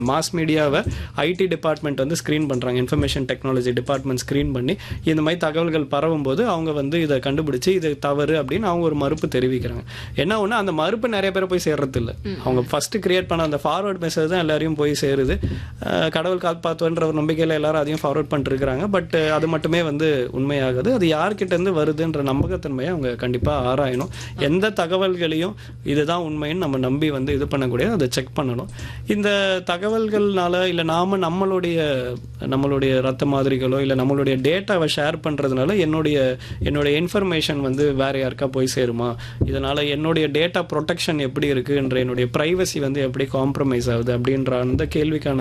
Mass மீடியாவை IT department வந்து screen பண்ணுறாங்க, இன்ஃபர்மேஷன் டெக்னாலஜி டிபார்ட்மெண்ட் ஸ்க்ரீன் பண்ணி இந்த மாதிரி தகவல்கள் பரவும் போது அவங்க வந்து இதை கண்டுபிடிச்சி இது தவறு அப்படின்னு அவங்க ஒரு மறுப்பு தெரிவிக்கிறாங்க. என்ன ஒன்று, அந்த மறுப்பு நிறைய பேரை போய் சேர்றது இல்லை. அவங்க ஃபஸ்ட்டு கிரியேட் பண்ண அந்த ஃபார்வர்ட் மெசேஜ் தான் எல்லாரையும் போய் சேருது. கடவுள் காப்பாற்றுன்ற ஒரு நம்பிக்கையில் எல்லாரும் அதையும் ஃபார்வர்ட் பண்ணிருக்கிறாங்க. பட் அது மட்டுமே வந்து உண்மையாகுது. அது யார்கிட்டேருந்து வருதுன்ற நம்பகத்தன்மையை அவங்க கண்டிப்பாக ஆராயணும். எந்த தகவல்களையும் இதுதான் உண்மைன்னு நம்ம நம்பி வந்து இது பண்ணக்கூடிய அதை செக் பண்ணணும். இந்த தகவல்கள்னால இல்லை நம்மளுடைய ரத்த மாதிரிகளோ இல்லை நம்மளுடைய டேட்டாவை ஷேர் பண்ணுறதுனால என்னுடைய இன்ஃபர்மேஷன் வந்து வேற யாருக்கா போய் சேருமா, இதனால் என்னுடைய டேட்டா ப்ரொடெக்ஷன் எப்படி இருக்குன்ற என்னுடைய ப்ரைவசி வந்து எப்படி காம்ப்ரமைஸ் ஆகுது அப்படின்ற அந்த கேள்விக்கான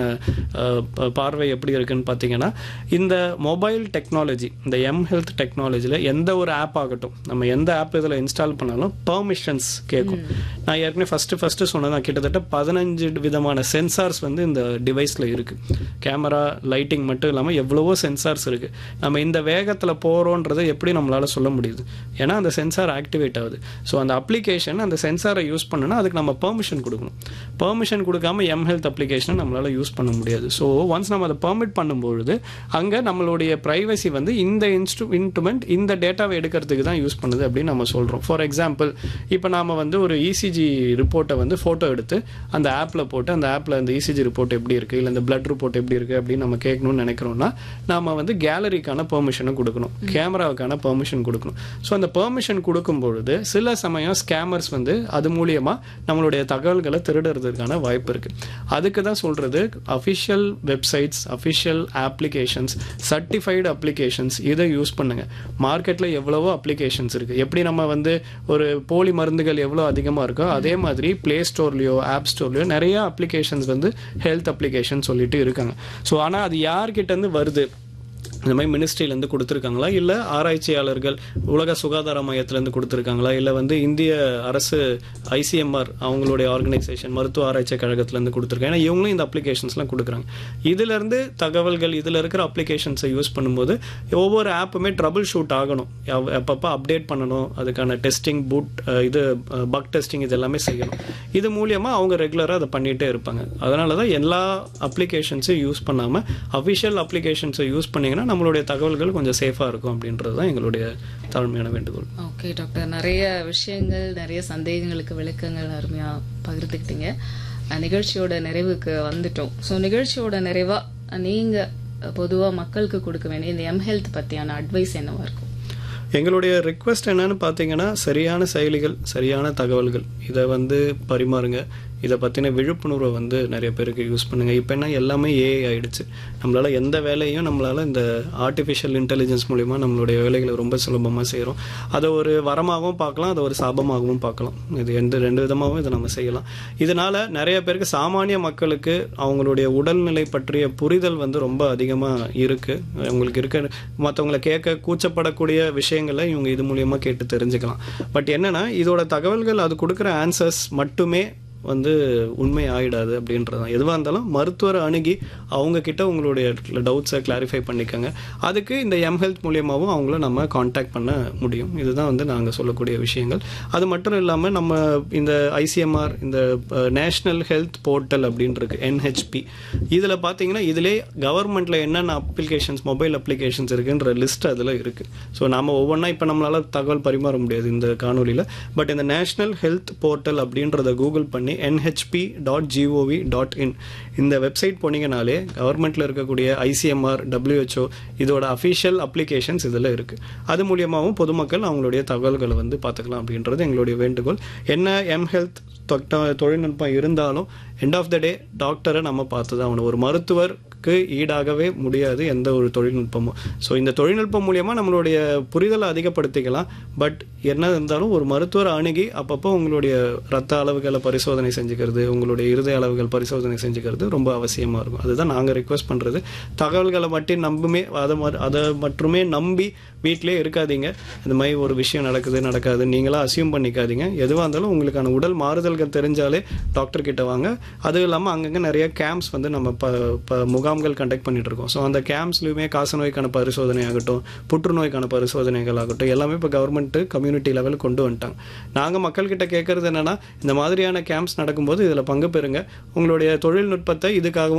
பார்வை எப்படி இருக்குன்னு பார்த்தீங்கன்னா, இந்த மொபைல் டெக்னாலஜி, இந்த எம்ஹெல்த் டெக்னாலஜியில் எந்த ஒரு ஆப் ஆகட்டும், நம்ம எந்த ஆப் இதில் இன்ஸ்டால் பண்ணாலும் பெர்மிஷன்ஸ் கேட்கும். நான் ஏற்கனவே ஃபஸ்ட்டு சொன்னதான், கிட்டத்தட்ட 15 விதமான சென்சார்ஸ் வந்து இந்த டிவைஸில் இருக்குது. கேமரா, லைட்டிங் மட்டும் இல்லாமல் எவ்வளவோ சென்சார்ஸ் இருக்குது. நம்ம இந்த வேகத்தில் போகிறோன்றதை எப்படி நம்மளால் சொல்ல முடியுது? ஏன்னா அந்த சென்சார் ஆக்டிவேட் ஆகுது. ஸோ அந்த அப்ளிகேஷன் அந்த சென்சாரை யூஸ் பண்ணணும்னா அதுக்கு நம்ம பெர்மிஷன் கொடுக்கணும். பெர்மிஷன் கொடுக்காம எம்ஹெல்த் அப்ளிகேஷனை நம்மளால் யூஸ் பண்ண முடியாது. ஸோ ஒன்ஸ் நம்ம அதை பெர்மிட் பண்ணும்பொழுது அங்கே நம்மளுடைய ப்ரைவசி வந்து இந்த இன்ஸ்ட்ருமெண்ட் இந்த டேட்டாவை எடுக்கிறதுக்கு தான் யூஸ் பண்ணுது அப்படின்னு நம்ம சொல்கிறோம். ஃபார் எக்ஸாம்பிள், இப்போ நாம் வந்து ஒரு இசிஜி ரிப்போர்ட்டை வந்து ஃபோட்டோ எடுத்து அந்த ஆப்பில் போட்டு அந்த ஆப்பில் அந்த இசிஜி ரிப்போர்ட் எப்படி இருக்குது, இல்லை இந்த பிளட் ரிப்போர்ட் எப்படி இருக்குது அப்படின்னு நம்ம கேட்கணும்னு நினைக்கிறோம்னா நாம் வந்து கேலரிக்கான பெர்மிஷனை கொடுக்கணும், கேமராவுக்கான பெர்மிஷன் கொடுக்கணும். ஸோ அந்த பெர்மிஷன் கொடுக்கும்பொழுது சில சமயம் ஸ்கேமர்ஸ் வந்து அது மூலியமாக நம்மளுடைய தகவல்களை திருடுறதுக்கான வாய்ப்பு இருக்குது. அதுக்கு தான் சொல்கிறது, official websites, official applications, certified applications, இதை யூஸ் பண்ணுங்கள். மார்க்கெட்டில் எவ்வளவோ அப்ளிகேஷன்ஸ் இருக்குது. எப்படி நம்ம வந்து ஒரு போலி மருந்துகள் எவ்வளோ அதிகமாக இருக்கோ அதே மாதிரி ப்ளே ஸ்டோர்லேயோ ஆப் ஸ்டோர்லேயோ நிறைய அப்ளிகேஷன்ஸ் வந்து ஹெல்த் அப்ளிகேஷன் சொல்லிட்டு இருக்காங்க. ஸோ ஆனால் அது யார்கிட்டேருந்து வருது? இந்த மாதிரி மினிஸ்ட்ரியிலேருந்து கொடுத்துருக்காங்களா, இல்லை ஆராய்ச்சியாளர்கள் உலக சுகாதார மையத்திலேருந்து கொடுத்துருக்காங்களா, இல்லை வந்து இந்திய அரசு ஐசிஎம்ஆர் அவங்களுடைய ஆர்கனைசேஷன் மருத்துவ ஆராய்ச்சி கழகத்திலேருந்து கொடுத்துருக்காங்க. ஏன்னா இவங்களும் இந்த அப்ளிகேஷன்ஸ்லாம் கொடுக்குறாங்க. இதிலேருந்து தகவல்கள் இதில் இருக்கிற அப்ளிகேஷன்ஸை யூஸ் பண்ணும்போது ஒவ்வொரு ஆப்புமே ட்ரபிள் ஷூட் ஆகணும், அப்பப்போ அப்டேட் பண்ணணும், அதுக்கான டெஸ்டிங், பக் டெஸ்டிங் இது எல்லாமே செய்யணும். இது மூலியமாக அவங்க ரெகுலராக அதை பண்ணிகிட்டே இருப்பாங்க. அதனால தான் எல்லா அப்ளிகேஷன்ஸையும் யூஸ் பண்ணாமல் அஃபிஷியல் அப்ளிகேஷன்ஸை யூஸ் பண்ணிங்கன்னா நம்மளுடைய தகவல்கள் கொஞ்சம் சேஃபாக இருக்கும் அப்படின்றது தான் எங்களுடைய தாழ்மையான வேண்டுகோள். ஓகே டாக்டர், நிறைய விஷயங்கள், நிறைய சந்தேகங்களுக்கு விளக்கங்கள் அருமையாக பகிர்ந்துக்கிட்டீங்க. நிகழ்ச்சியோட நிறைவுக்கு வந்துட்டோம். ஸோ நிகழ்ச்சியோட நிறைவாக நீங்கள் பொதுவாக மக்களுக்கு கொடுக்க வேண்டிய இந்த எம்ஹெல்த் பற்றியான அட்வைஸ் என்னவா இருக்கும்? எங்களுடைய ரிக்வெஸ்ட் என்னன்னு பார்த்தீங்கன்னா, சரியான செயலிகள், சரியான தகவல்கள் இதை வந்து பரிமாறுங்க. இதை பற்றின விழிப்புணர்வை வந்து நிறைய பேருக்கு யூஸ் பண்ணுங்கள். இப்போ என்ன எல்லாமே ஏஐ ஆகிடுச்சு. நம்மளால் எந்த வேலையும் நம்மளால் இந்த ஆர்டிஃபிஷியல் இன்டெலிஜென்ஸ் மூலிமா நம்மளுடைய வேலைகளை ரொம்ப சுலபமாக செய்கிறோம். அதை ஒரு வரமாகவும் பார்க்கலாம், அதை ஒரு சாபமாகவும் பார்க்கலாம். இது ரெண்டு விதமாகவும் இதை நம்ம செய்யலாம். இதனால் நிறைய பேருக்கு, சாமானிய மக்களுக்கு அவங்களுடைய உடல்நிலை பற்றிய புரிதல் வந்து ரொம்ப அதிகமாக இருக்குது. அவங்களுக்கு இருக்க மற்றவங்களை கேட்க கூச்சப்படக்கூடிய விஷயங்களை இவங்க இது மூலியமாக கேட்டு தெரிஞ்சுக்கலாம். பட் என்னென்னா, இதோட தகவல்கள், அது கொடுக்குற ஆன்சர்ஸ் மட்டுமே வந்து உண்மை ஆகிடாது அப்படின்றது தான். எதுவாக இருந்தாலும் மருத்துவரை அணுகி அவங்கக்கிட்ட உங்களுடைய டவுட்ஸை கிளாரிஃபை பண்ணிக்கோங்க. அதுக்கு இந்த எம்ஹெல்த் மூலியமாகவும் அவங்கள நம்ம காண்டாக்ட் பண்ண முடியும். இதுதான் வந்து நாங்கள் சொல்லக்கூடிய விஷயங்கள். அது மட்டும் இல்லாமல் நம்ம இந்த ஐசிஎம்ஆர், இந்த நேஷ்னல் ஹெல்த் போர்ட்டல் அப்படின்றது NHP, இதில் பார்த்தீங்கன்னா இதிலே கவர்மெண்ட்டில் என்னென்ன அப்ளிகேஷன்ஸ், மொபைல் அப்ளிகேஷன்ஸ் இருக்குன்ற லிஸ்ட் அதில் இருக்குது. ஸோ நம்ம ஒவ்வொன்றா இப்போ நம்மளால் தகவல் பரிமாற முடியாது இந்த காணொலியில். பட் இந்த நேஷ்னல் ஹெல்த் போர்ட்டல் அப்படின்றத கூகுள் பண்ணி nhp.gov.in இந்த வெப்சைட் போனீங்கனாலே கவர்மெண்ட்டில் இருக்கக்கூடிய ICMR, WHO இதோட அஃபிஷியல் அப்ளிகேஷன்ஸ் இதில் இருக்குது. அது மூலியமாகவும் பொதுமக்கள் அவங்களுடைய தகவல்களை வந்து பார்த்துக்கலாம் அப்படின்றது எங்களுடைய வேண்டுகோள். என்ன எம்ஹெல்த் தொழில்நுட்பம் இருந்தாலும் எண்ட் ஆஃப் த டே டாக்டரை நம்ம பார்த்து தான் ஆகணும். ஒரு மருத்துவருக்கு ஈடாகவே முடியாது எந்த ஒரு தொழில்நுட்பமும். ஸோ இந்த தொழில்நுட்பம் மூலியமாக நம்மளுடைய புரிதலை அதிகப்படுத்திக்கலாம். பட் என்ன இருந்தாலும் ஒரு மருத்துவரை அணுகி அப்பப்போ உங்களுடைய ரத்த அளவுகளை பரிசோதனை செஞ்சுக்கிறது, உங்களுடைய இருதய அளவுகள் பரிசோதனை செஞ்சுக்கிறது ரொம்ப அவசியமாக இருக்கும். அதுதான் நாங்கள் ரிக்வெஸ்ட் பண்ணுறது. தகவல்களை மட்டும் அதை மட்டுமே நம்பி வீட்டிலே இருக்காதீங்க. இந்த மாதிரி ஒரு விஷயம் நடக்காது நீங்களாம் அசியூம் பண்ணிக்காதீங்க. எதுவாக இருந்தாலும் உங்களுக்கான உடல் மாறுதல்கள் தெரிஞ்சாலே டாக்டர் கிட்ட வாங்க. அதுவும் இல்லாமல் அங்கங்கே நிறைய கேம்ப்ஸ் வந்து நம்ம முகாம் முகாம்கள் கண்டக்ட் பண்ணிட்டு இருக்கோம். ஸோ அந்த கேம்ப்ஸ்லையுமே காசநோய்க்கான பரிசோதனை ஆகட்டும், புற்றுநோய்க்கான பரிசோதனைகள் ஆகட்டும், எல்லாமே இப்போ கவர்மெண்ட்டு கம்யூனிட்டி லெவலில் கொண்டு வந்துட்டாங்க. நாங்கள் மக்கள்கிட்ட கேட்குறது என்னென்னா, இந்த மாதிரியான கேம்ப்ஸ் நடக்கும்போது இதில் பங்கு பெறுங்க, உங்களுடைய தொழில்நுட்பத்தை இதுக்காகவும்